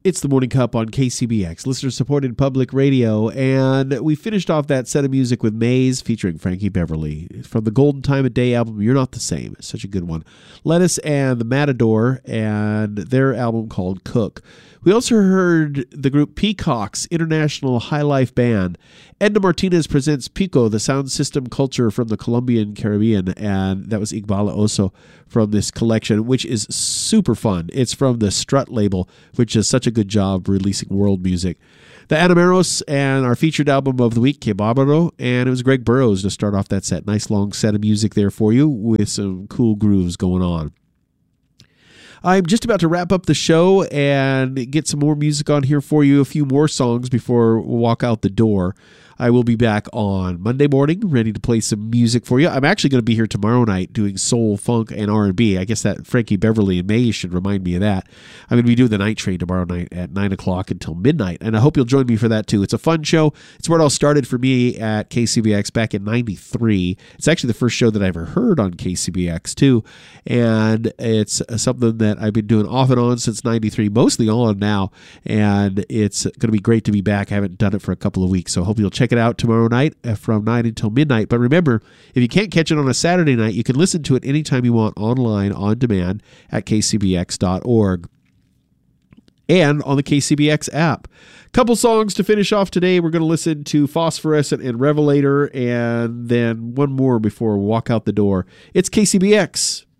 It's the Morning Cup on KCBX, listener-supported public radio, and we finished off that set of music with Maze featuring Frankie Beverly from the Golden Time of Day album, You're Not the Same. It's such a good one. Lettuce and the Matador and their album called Cook. We also heard the group Peacocks International High Life Band. Edna Martinez presents Pico, the sound system culture from the Colombian Caribbean, and that was Igbala Oso from this collection, which is super fun. It's from the Strut label, which does such a good job releasing world music. The Anameros and our featured album of the week, Que Barbaro, and it was Greg Burrows to start off that set. Nice long set of music there for you with some cool grooves going on. I'm just about to wrap up the show and get some more music on here for you, a few more songs before we walk out the door. I will be back on Monday morning, ready to play some music for you. I'm actually going to be here tomorrow night doing soul, funk, and R&B. I guess that Frankie Beverly and Maze should remind me of that. I'm going to be doing the night train tomorrow night at 9 o'clock until midnight, and I hope you'll join me for that too. It's a fun show. It's where it all started for me at KCBX back in 93. It's actually the first show that I ever heard on KCBX too, and it's something that I've been doing off and on since 93, mostly on now, and it's going to be great to be back. I haven't done it for a couple of weeks, so I hope you'll check it out tomorrow night from 9 until midnight. But remember, if you can't catch it on a Saturday night, you can listen to it anytime you want online on demand at kcbx.org and on the KCBX app. Couple songs to finish off today. We're going to listen to Phosphorescent and Revelator, and then one more before we walk out the door. It's KCBX.